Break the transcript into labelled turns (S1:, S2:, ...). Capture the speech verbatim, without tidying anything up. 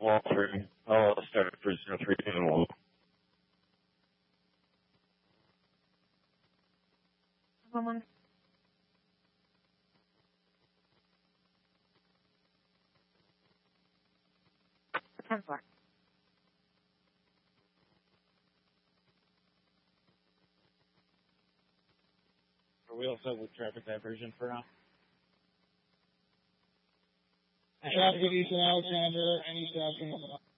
S1: Wall three. I'll start for zero three and one.
S2: One. Ten four.
S3: We also have a traffic diversion for now.
S4: Traffic East Alexander, any traffic?